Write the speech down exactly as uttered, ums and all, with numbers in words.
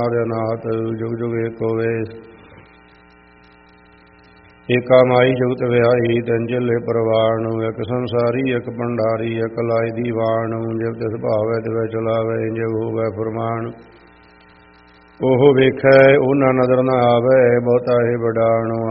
ਅਨਾਦਿ ਅਨਾਹਤ ਜੁਗ ਜੁਗ ਏਕ ਹੋਵੇ। ਏਕਾ ਮਾਈ ਜੁਗਤ ਵਿਆਹੀ ਤਿੰਨ ਚੇਲੇ ਪ੍ਰਵਾਣ। ਇੱਕ ਸੰਸਾਰੀ ਇੱਕ ਭੰਡਾਰੀ ਇੱਕ ਲਾਈ ਦੀਵਾਨ। ਜਿਵ ਤਿਸ ਭਾਵੈ ਤਿਵੈ ਚਲਾਵੈ ਜਿਵ ਹੋਵੈ ਫੁਰਮਾਨ। ਉਹ ਵੇਖੈ ਉਹਨਾਂ ਨਜ਼ਰ ਨਾ ਆਵੈ ਬਹੁਤਾ ਇਹ ਵਡਾਣ।